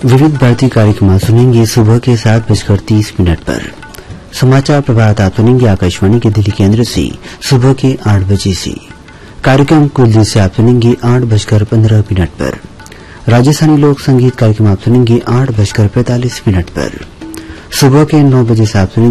विविध भारती कार्यक्रम सुनेंगे सुबह के 7:30 पर। समाचार प्रभात आप सुनेंगे आकाशवाणी के दिल्ली केंद्र से सुबह के 8 बजे से। कार्यक्रम कुल से आप सुनेंगे 8:15 पर। राजस्थानी लोक संगीत कार्यक्रम आप सुनेंगे 8:45 पर। सुबह के 9 बजे से आप सुनेंगे